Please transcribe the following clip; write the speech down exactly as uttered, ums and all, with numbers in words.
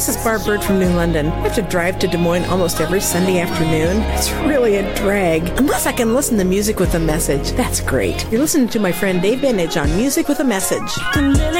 This is Barb Bird from New London. I have to drive to Des Moines almost every Sunday afternoon. It's really a drag. Unless I can listen to music with a message. That's great. You're listening to my friend Dave Benage on Music with a Message.